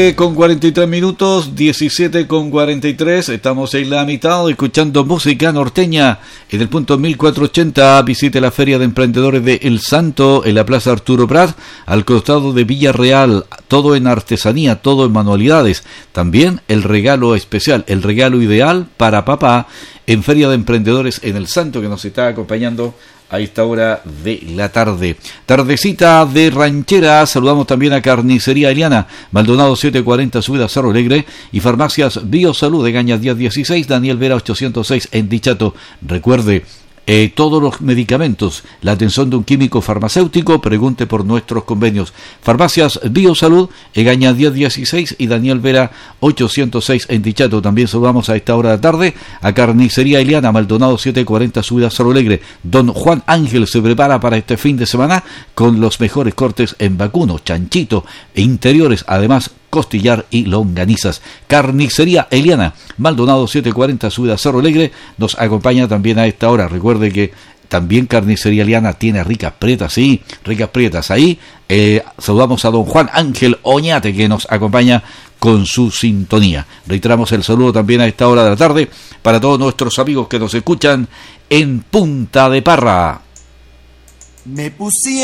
Con 43 minutos, 17 con 43, estamos en la mitad escuchando música norteña en el punto 1480. Visite la Feria de Emprendedores de El Santo en la Plaza Arturo Prat, al costado de Villarreal, todo en artesanía, todo en manualidades. También el regalo especial, el regalo ideal para papá en Feria de Emprendedores en El Santo, que nos está acompañando a esta hora de la tarde. Tardecita de ranchera. Saludamos también a Carnicería Eliana, Maldonado 740, Subida Cerro Alegre, y Farmacias Biosalud de Gañas 1016, Daniel Vera 806 en Dichato. Recuerde, todos los medicamentos, la atención de un químico farmacéutico, pregunte por nuestros convenios. Farmacias Biosalud, Egaña 1016 y Daniel Vera 806 en Dichato. También saludamos a esta hora de la tarde a Carnicería Eliana, Maldonado 740, Subida Cerro Alegre. Don Juan Ángel se prepara para este fin de semana con los mejores cortes en vacuno, chanchito e interiores, además costillar y longanizas. Carnicería Eliana, Maldonado 740, Subida Cerro Alegre, nos acompaña también a esta hora. Recuerde que también Carnicería Eliana tiene ricas prietas, sí, ricas prietas. Ahí saludamos a don Juan Ángel Oñate, que nos acompaña con su sintonía. Reiteramos el saludo también a esta hora de la tarde para todos nuestros amigos que nos escuchan en Punta de Parra. Me pusieron